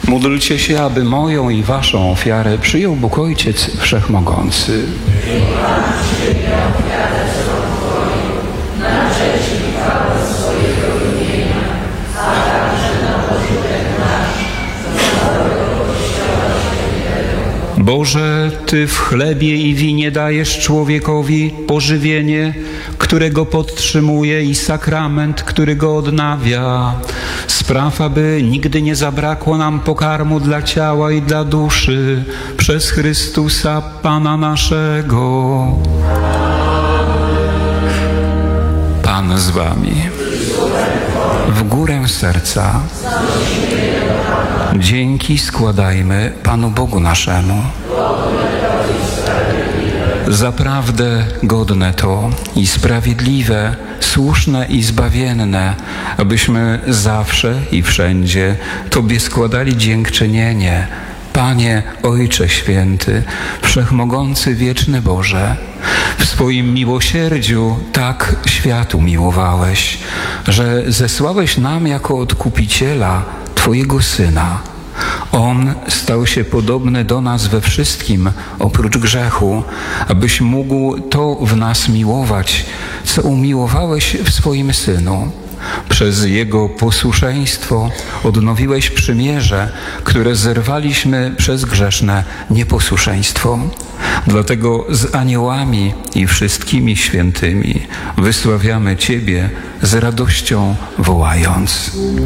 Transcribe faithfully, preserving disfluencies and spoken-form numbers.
Módlcie się, aby moją i waszą ofiarę przyjął Bóg Ojciec Wszechmogący. Boże, Ty w chlebie i winie dajesz człowiekowi pożywienie, które go podtrzymuje, i sakrament, który go odnawia. Spraw, aby nigdy nie zabrakło nam pokarmu dla ciała i dla duszy, przez Chrystusa Pana naszego. Pan z wami. W górę serca. Dzięki składajmy Panu Bogu naszemu. Zaprawdę godne to i sprawiedliwe, słuszne i zbawienne, abyśmy zawsze i wszędzie Tobie składali dziękczynienie, Panie, Ojcze Święty, Wszechmogący, Wieczny Boże. W swoim miłosierdziu tak świat umiłowałeś, że zesłałeś nam jako Odkupiciela Twojego Syna. On stał się podobny do nas we wszystkim, oprócz grzechu, abyś mógł to w nas miłować, co umiłowałeś w swoim Synu. Przez Jego posłuszeństwo odnowiłeś przymierze, które zerwaliśmy przez grzeszne nieposłuszeństwo. Dlatego z aniołami i wszystkimi świętymi wysławiamy Ciebie z radością wołając.